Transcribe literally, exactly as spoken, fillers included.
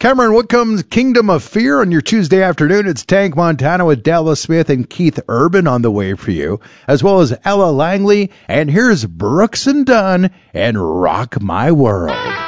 Cameron Whitcomb's Kingdom of Fear on your Tuesday afternoon. It's Tank Montana with Della Smith and Keith Urban on the way for you, as well as Ella Langley. And here's Brooks and Dunn and Rock My World.